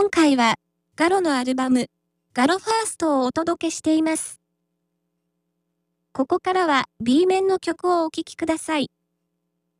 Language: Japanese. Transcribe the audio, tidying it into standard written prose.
今回は、ガロのアルバム、ガロファーストをお届けしています。ここからは B 面の曲をお聴きください。